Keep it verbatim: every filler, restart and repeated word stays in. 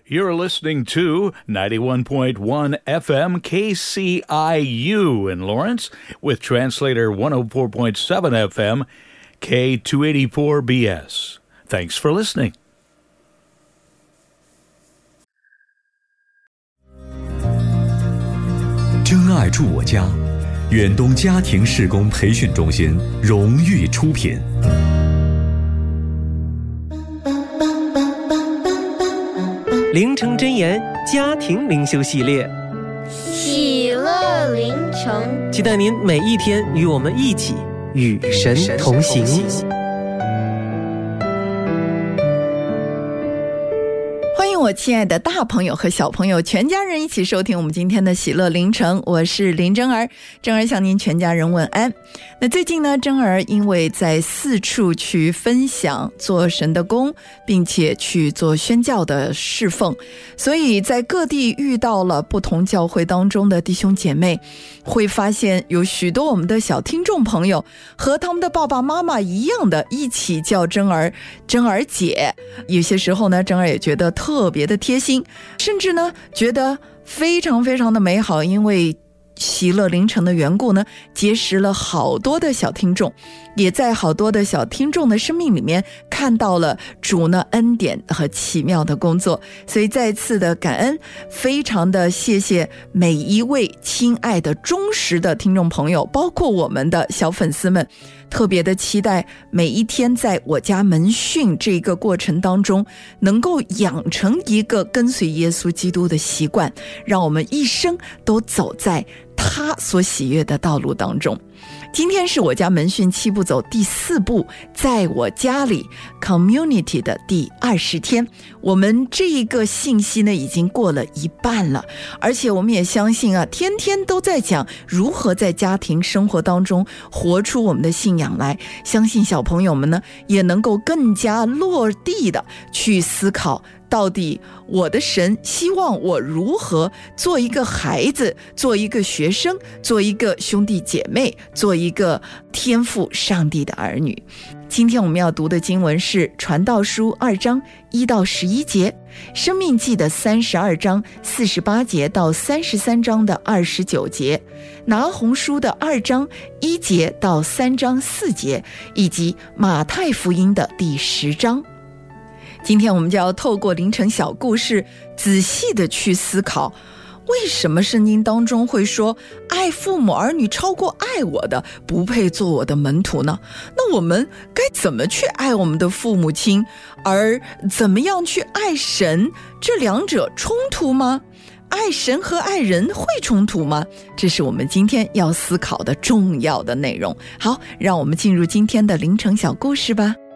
You're listening to ninety-one point one F M K C I U in Lawrence with translator one oh four point seven F M K two eighty-four B S. Thanks for listening. 真爱住我家，远东家庭事工培训中心荣誉出品。 灵城真言家庭灵修系列， 喜乐灵城， 期待您每一天与我们一起与神同行。 欢迎我亲爱的大朋友和小朋友，全家人一起收听我们今天的喜乐灵城，我是林真儿。真儿向您全家人问安。那最近呢，真儿因为在四处去分享做神的工，并且去做宣教的侍奉，所以在各地遇到了不同教会当中的弟兄姐妹，会发现有许多我们的小听众朋友和他们的爸爸妈妈一样的一起叫真儿真儿姐。有些时候呢，真儿也觉得特别的贴心，甚至呢觉得非常非常的美好，因为喜乐灵城的缘故呢，结识了好多的小听众，也在好多的小听众的生命里面看到了主呢恩典和奇妙的工作。所以再次的感恩，非常的谢谢每一位亲爱的忠实的听众朋友，包括我们的小粉丝们，特别的期待每一天在我家门训这个过程当中，能够养成一个跟随耶稣基督的习惯，让我们一生都走在他所喜悦的道路当中。今天是我家门训七步走第四步，在我家里 Community 的第二十天。我们这一个信息呢已经过了一半了，而且我们也相信啊，天天都在讲如何在家庭生活当中活出我们的信仰来。相信小朋友们呢也能够更加落地的去思考，到底我的神希望我如何做一个孩子，做一个学生，做一个兄弟姐妹，做一个天父上帝的儿女。今天我们要读的经文是传道书二章一到十一节，生命记的三十二章四十八节到三十三章的二十九节，拿红书的二章一节到三章四节，以及马太福音的第十章。今天我们就要透过灵城小故事，仔细的去思考，为什么圣经当中会说爱父母儿女超过爱我的不配做我的门徒呢？那我们该怎么去爱我们的父母亲，而怎么样去爱神？这两者冲突吗？爱神和爱人会冲突吗？这是我们今天要思考的重要的内容。好，让我们进入今天的灵城小故事吧。